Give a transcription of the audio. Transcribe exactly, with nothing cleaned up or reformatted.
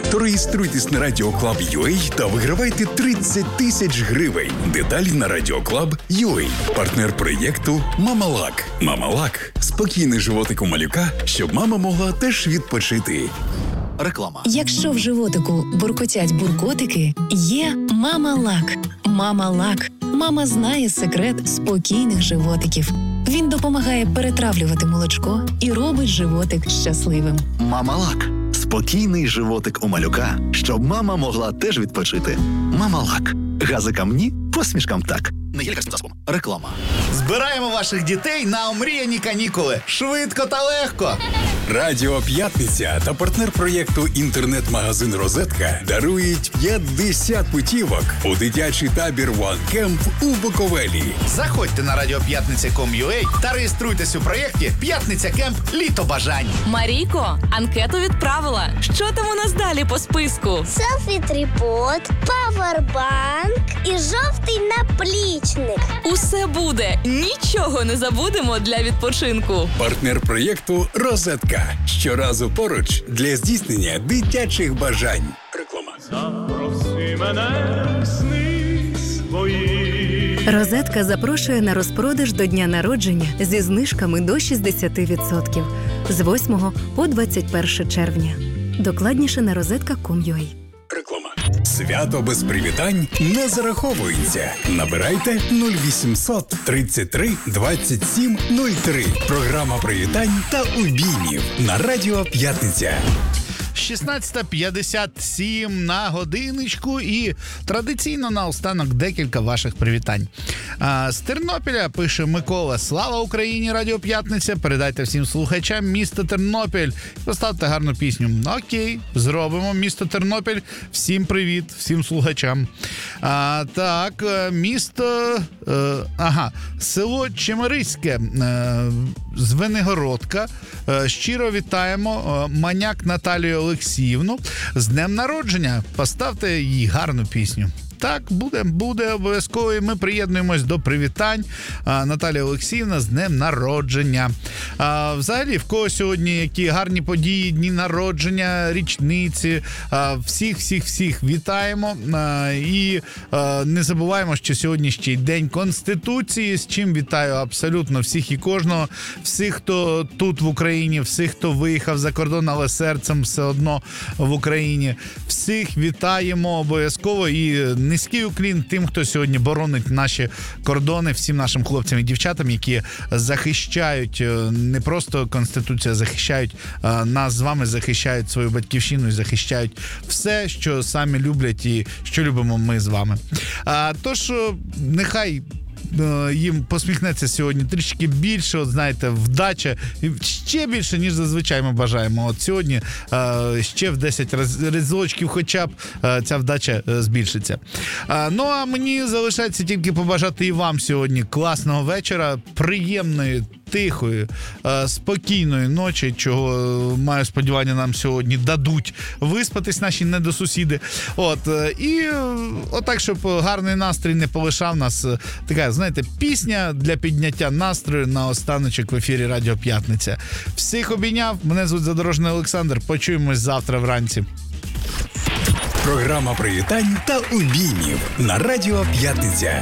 то реєструйтесь на радіо клаб крапка ю а та вигравайте тридцять тисяч гривень. Деталі на радіо клаб крапка ю а. Партнер проєкту «Мамалак». «Мамалак» – спокійний животик у малюка, щоб мама могла теж відпочити. Реклама. Якщо в животику буркотять буркотики, є «Мамалак». «Мамалак». Мама знає секрет спокійних животиків. Він допомагає перетравлювати молочко і робить животик щасливим. Мамалак. Спокійний животик у малюка, щоб мама могла теж відпочити. Мамалак. Газикам ні, посмішкам так. Не є лікарським засобом. Реклама. Збираємо ваших дітей на омріяні канікули. Швидко та легко. Радіо «П'ятниця» та партнер проєкту інтернет-магазин «Розетка» дарують п'ятдесят путівок у дитячий табір One Camp у Буковелі. Заходьте на радіо п'ятниця крапка ком крапка ю а та реєструйтесь у проєкті «П'ятниця Кемп. Літо бажань». Марійко, анкету відправила. Що там у нас далі по списку? Селфі-трипод, павербанк і жовтий наплічник. Усе буде. Нічого не забудемо для відпочинку. Партнер проєкту «Розетка». Щоразу поруч для здійснення дитячих бажань. Реклама. Запроси мене в сни свої. «Розетка» запрошує на розпродаж до дня народження зі знижками до шістдесят відсотків з восьмого по двадцять перше червня. Докладніше на розетка крапка ком крапка ю а. Реклама. Свято без привітань не зараховується. Набирайте нуль вісімсот тридцять три двадцять сім нуль три. Програма привітань та обіймів на радіо «П'ятниця». шістнадцята п'ятдесят сім на годиночку і традиційно наостанок декілька ваших привітань. А, з Тернопіля пише Микола: «Слава Україні, Радіо П'ятниця, передайте всім слухачам місто Тернопіль, поставте гарну пісню». Окей, зробимо. Місто Тернопіль, всім привіт, всім слухачам. А, так, місто, е, ага, село Чемериське, е, Звенигородка. Е, щиро вітаємо е, Маняк Наталію Олексіївну з днем народження. Поставте їй гарну пісню. Так, буде, буде обов'язково, і ми приєднуємось до привітань. А, Наталія Олексіївна з днем народження. А, взагалі, в кого сьогодні які гарні події, дні народження, річниці. А, всіх, всіх, всіх вітаємо. А, і а, не забуваємо, що сьогодні ще й День Конституції, з чим вітаю абсолютно всіх і кожного. Всіх, хто тут в Україні, всіх, хто виїхав за кордон, але серцем все одно в Україні. Всіх вітаємо обов'язково і низький уклін тим, хто сьогодні боронить наші кордони, всім нашим хлопцям і дівчатам, які захищають не просто Конституцію, а захищають нас з вами, захищають свою батьківщину і захищають все, що самі люблять і що любимо ми з вами. Тож, нехай їм посміхнеться сьогодні трішки більше, от знаєте, вдача, ще більше, ніж зазвичай ми бажаємо. От сьогодні ще в десять разочків хоча б ця вдача збільшиться. Ну, а мені залишається тільки побажати і вам сьогодні класного вечора, приємної, тихої, спокійної ночі, чого, маю сподівання, нам сьогодні дадуть виспатись наші недосусіди. От, і отак, щоб гарний настрій не полишав нас, така, знаєте, пісня для підняття настрою на останочок в ефірі Радіо П'ятниця. Всіх обійняв, мене звуть Задорожний Олександр, почуємось завтра вранці. Програма привітань та обіймів на радіо «П'ятниця».